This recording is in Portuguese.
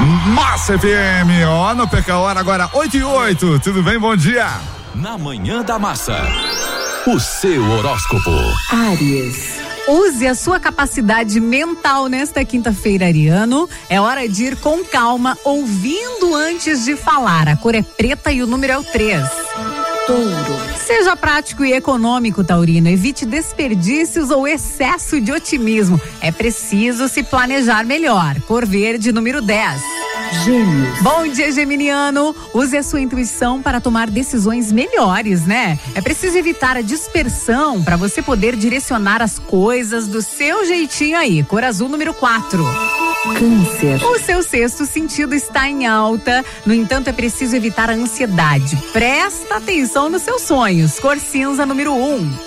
Massa FM, ó, no PK Hora agora 8h08, tudo bem? Bom dia. Na Manhã da Massa, o seu horóscopo. Áries. Use a sua capacidade mental nesta quinta-feira, ariano. É hora de ir com calma, ouvindo antes de falar. A cor é preta e o número é o 3. Touro. Seja prático e econômico, taurino. Evite desperdícios ou excesso de otimismo. É preciso se planejar melhor. Cor verde, número 10. Gêmeos. Bom dia, geminiano. Use a sua intuição para tomar decisões melhores, né? É preciso evitar a dispersão para você poder direcionar as coisas do seu jeitinho aí. Cor azul, número 4. Câncer. O seu sexto sentido está em alta, no entanto é preciso evitar a ansiedade. Presta atenção nos seus sonhos. Cor cinza, número 1.